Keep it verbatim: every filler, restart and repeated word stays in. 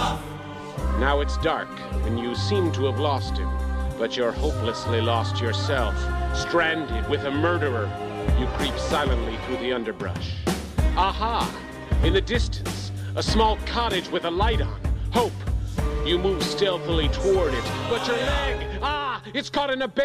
Now it's dark, and you seem to have lost him, but you're hopelessly lost yourself. Stranded with a murderer, you creep silently through the underbrush. Aha! In the distance, a small cottage with a light on. Hope. You move stealthily toward it, but your leg, ah, it's caught in a